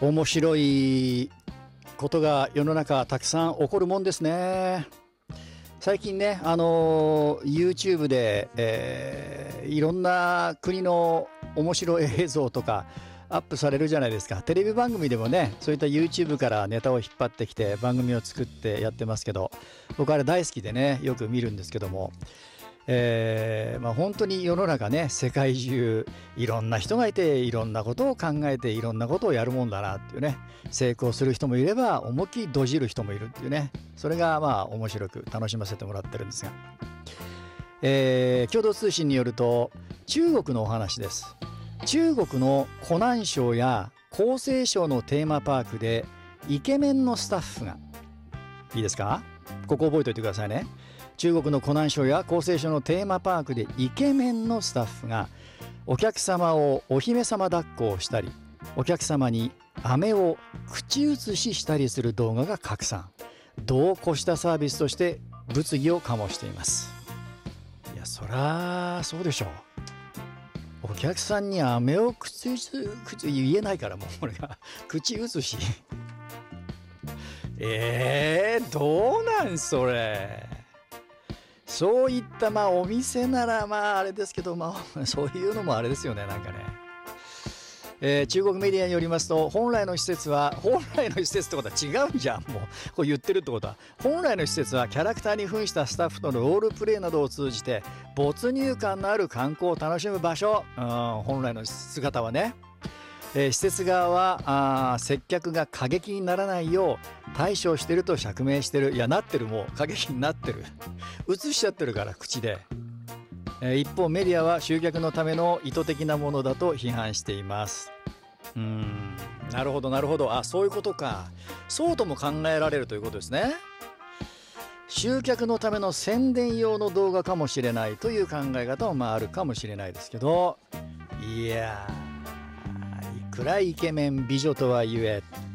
面白いことが世の中たくさん起こるもんですね。最近ね、YouTube で、いろんな国の面白い映像とかアップされるじゃないですか。テレビ番組でもね、そういった YouTube からネタを引っ張ってきて番組を作ってやってますけど、僕あれ大好きでね、よく見るんですけども、本当に世の中ね、世界中いろんな人がいて、いろんなことを考えて、いろんなことをやるもんだなっていうね。成功する人もいれば思いっきりドジる人もいるっていうね、それが面白く楽しませてもらってるんですが、共同通信によると中国のお話です。中国の湖南省や江西省のテーマパークでイケメンのスタッフが、いいですか、ここ覚えておいてくださいね。中国の湖南省や江西省のテーマパークでイケメンのスタッフがお客様をお姫様抱っこをしたり、お客様に飴を口移ししたりする動画が拡散。度を越したサービスとして物議を醸しています。いや、そりゃそうでしょう。お客さんに飴を口言えないから、もうこれが口移しどうなんそれ。そういったお店ならあれですけど、そういうのもあれですよね、なんかね。中国メディアによりますと、本来の施設ってことは違うんじゃん。もうこう言ってるってことは、本来の施設はキャラクターに扮したスタッフとのロールプレイなどを通じて没入感のある観光を楽しむ場所。本来の姿はね。施設側は接客が過激にならないよう対処してると釈明してる。いや、なってる、もう過激になってる映しちゃってるから、口で。一方メディアは集客のための意図的なものだと批判しています。なるほどなるほど。そういうことか。そうとも考えられるということですね。集客のための宣伝用の動画かもしれないという考え方もあるかもしれないですけど、いやー、いくらイケメン美女とはいえ